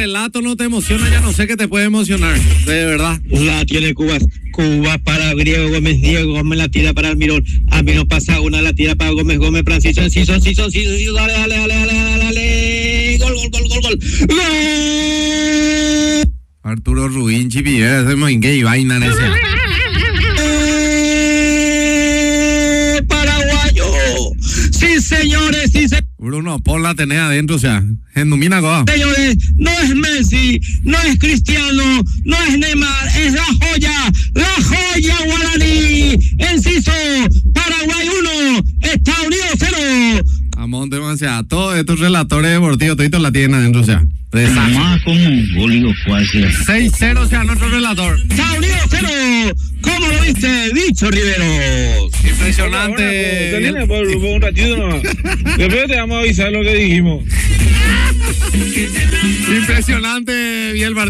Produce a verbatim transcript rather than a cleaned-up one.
relato no te emociona, ya no sé qué te puede emocionar, de verdad. La tiene Cuba. Cuba para Griego Gómez, Diego Gómez la tira para Almirón. Almirón pasa una, la tira para Gómez, Gómez, Francisco, Enciso, Enciso, Enciso, Enciso, dale, dale, dale, dale, dale, dale. Gol, gol, gol, gol, gol. ¡Gol! Arturo Rubín, Chipi, ese moingue y vaina en ese. Paraguayo. Sí, señores, sí, señores. Bruno, Paul la tenés adentro, o sea, en Numina Goa. Señores, no es Messi, no es Cristiano, no es Neymar, es la joya, la joya guaraní. Enciso, Paraguay uno, Estados Unidos cero. Amón, demasiado. Todos estos relatores deportivos, toditos la tienen adentro, o sea. Más como un bolio fácil. seis cero, o sea, nuestro relator. Estados Unidos cero. ¿Cómo lo viste, dicho Riveros? Impresionante. Tenía por un ratito nomás. Después te vamos a avisar lo que dijimos. Impresionante, Biel Bar-